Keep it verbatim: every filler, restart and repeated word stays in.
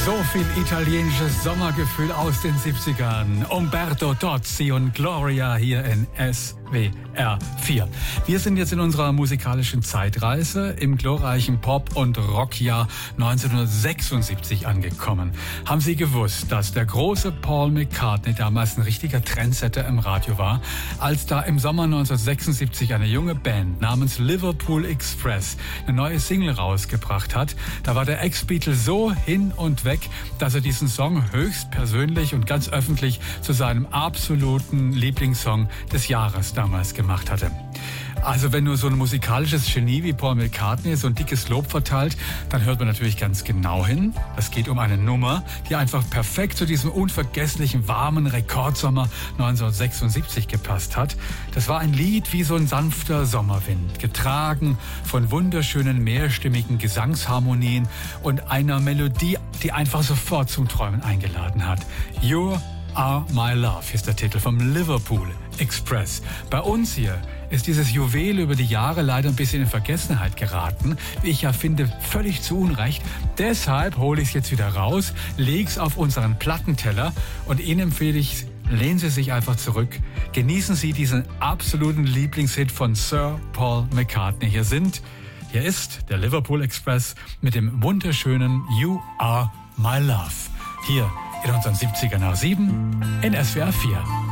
So viel italienisches Sommergefühl aus den siebzigern. Umberto Tozzi und Gloria hier in S W R vier. Wir sind jetzt in unserer musikalischen Zeitreise im glorreichen Pop- und Rockjahr neunzehnhundertsechsundsiebzig angekommen. Haben Sie gewusst, dass der große Paul McCartney damals ein richtiger Trendsetter im Radio war, als da im Sommer neunzehnhundertsechsundsiebzig eine junge Band namens Liverpool Express eine neue Single rausgebracht hat? Da war der Ex-Beatle so hin und weg, dass er diesen Song höchst persönlich und ganz öffentlich zu seinem absoluten Lieblingssong des Jahres damals gemacht hatte. Also wenn nur so ein musikalisches Genie wie Paul McCartney so ein dickes Lob verteilt, dann hört man natürlich ganz genau hin. Es geht um eine Nummer, die einfach perfekt zu diesem unvergesslichen, warmen Rekordsommer neunzehnhundertsechsundsiebzig gepasst hat. Das war ein Lied wie so ein sanfter Sommerwind, getragen von wunderschönen mehrstimmigen Gesangsharmonien und einer Melodie, die einfach sofort zum Träumen eingeladen hat. You Are My Love ist der Titel vom Liverpool Express. Bei uns hier ist dieses Juwel über die Jahre leider ein bisschen in Vergessenheit geraten. Wie ich ja finde, völlig zu Unrecht. Deshalb hole ich es jetzt wieder raus, lege es auf unseren Plattenteller und Ihnen empfehle ich, lehnen Sie sich einfach zurück. Genießen Sie diesen absoluten Lieblingshit von Sir Paul McCartney. Hier sind, hier ist der Liverpool Express mit dem wunderschönen You Are My Love. Hier in unseren siebziger nach sieben in S W R vier.